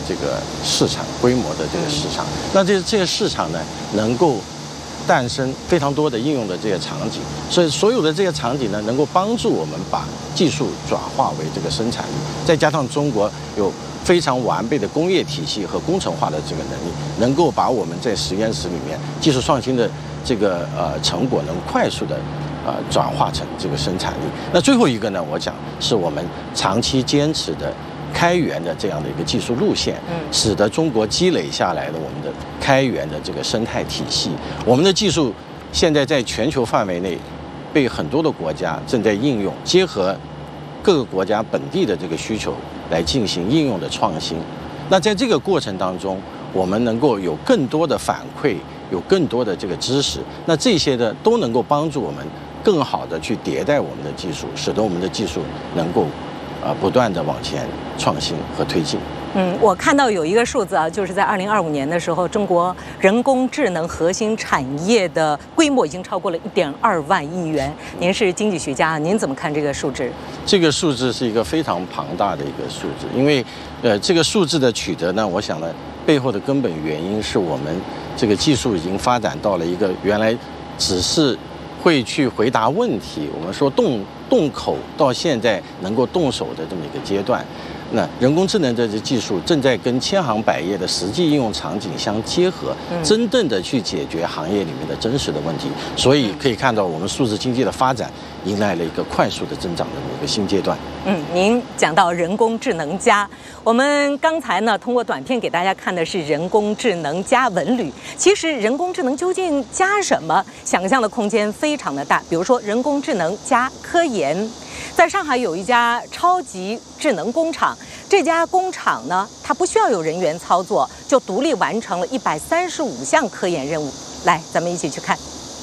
这个市场规模的这个市场。那这个市场呢，能够诞生非常多的应用的这些场景，所以所有的这些场景呢，能够帮助我们把技术转化为这个生产力，再加上中国有非常完备的工业体系和工程化的这个能力，能够把我们在实验室里面技术创新的这个成果能快速的转化成这个生产力。那最后一个呢，我讲是我们长期坚持的开源的这样的一个技术路线，使得中国积累下来的我们的开源的这个生态体系，我们的技术现在在全球范围内被很多的国家正在应用，结合各个国家本地的这个需求来进行应用的创新。那在这个过程当中，我们能够有更多的反馈，有更多的这个知识，那这些的都能够帮助我们更好的去迭代我们的技术，使得我们的技术能够不断的往前创新和推进。 我看到有一个数字啊，就是在2025年的时候，中国人工智能核心产业的规模已经超过了1.2万亿元。您是经济学家，您怎么看这个数字？ 这个数字是一个非常庞大的一个数字，因为这个数字的取得呢，我想呢，背后的根本原因是我们这个技术已经发展到了一个原来只是会去回答问题，我们说动口到现在能够动手的这么一个阶段。那人工智能的这技术正在跟千行百业的实际应用场景相结合，真正的去解决行业里面的真实的问题。所以可以看到，我们数字经济的发展迎来了一个快速的增长的一个新阶段。 您讲到人工智能加，我们刚才呢通过短片给大家看的是人工智能加文旅。其实人工智能究竟加什么？想象的空间非常的大。比如说人工智能加科研。在上海有一家超级智能工厂，这家工厂呢，它不需要有人员操作，就独立完成了135项科研任务。来，咱们一起去看。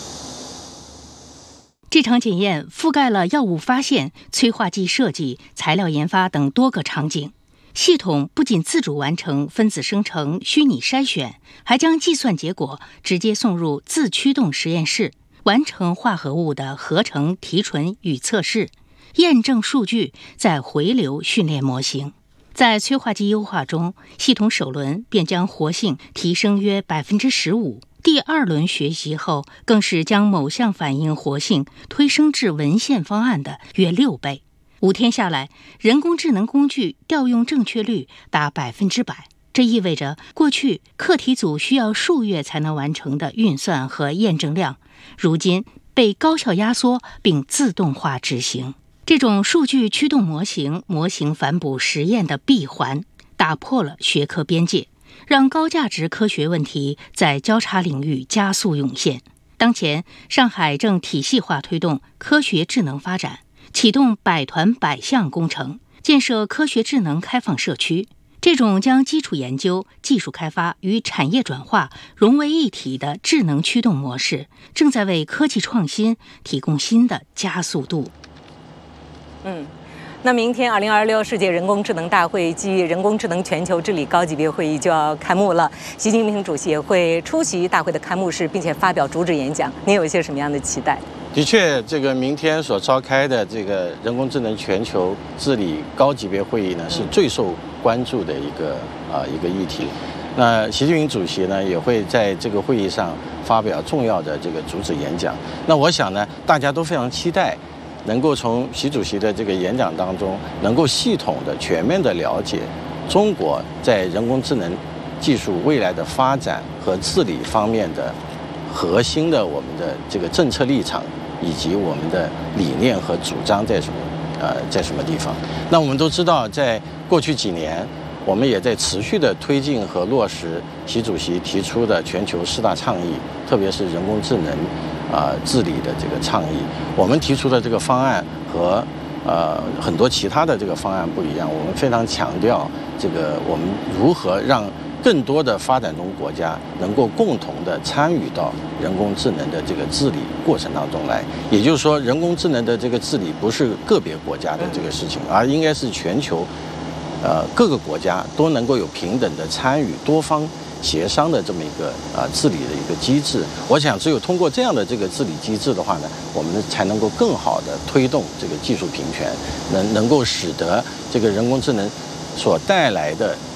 这场检验覆盖了药物发现、催化剂设计、材料研发等多个场景。系统不仅自主完成分子生成、虚拟筛选，还将计算结果直接送入自驱动实验室，完成化合物的合成、提纯与测试。验证数据，再回流训练模型。在催化剂优化中，系统首轮便将活性提升约15%，第二轮学习后，更是将某项反应活性推升至文献方案的约6倍。5天下来，人工智能工具调用正确率达100%。这意味着过去课题组需要数月才能完成的运算和验证量，如今被高效压缩并自动化执行。这种数据驱动模型反哺实验的闭环，打破了学科边界，让高价值科学问题在交叉领域加速涌现。当前，上海正体系化推动科学智能发展，启动百团百项工程，建设科学智能开放社区。这种将基础研究、技术开发与产业转化融为一体的智能驱动模式，正在为科技创新提供新的加速度。 那明天2026世界人工智能大会暨人工智能全球治理高级别会议就要开幕了，习近平主席也会出席大会的开幕式，并且发表主旨演讲。您有一些什么样的期待？ 的确，这个明天所召开的这个人工智能全球治理高级别会议呢，是最受关注的一个议题。那习近平主席呢，也会在这个会议上发表重要的这个主旨演讲。那我想呢，大家都非常期待能够从习主席的这个演讲当中，能够系统的、全面的了解中国在人工智能技术未来的发展和治理方面的核心的我们的这个政策立场，以及我们的理念和主张在什么地方。那我们都知道，在过去几年，我们也在持续的推进和落实习主席提出的全球4大倡议，特别是人工智能治理的这个倡议。我们提出的这个方案和很多其他的这个方案不一样，我们非常强调这个我们如何让更多的发展中国家能够共同的参与到人工智能的这个治理过程当中来。也就是说，人工智能的这个治理不是个别国家的这个事情，而应该是全球各个国家都能够有平等的参与、多方协商的这么一个治理的一个机制。我想，只有通过这样的这个治理机制的话呢，我们才能够更好的推动这个技术平权，能够使得这个人工智能所带来的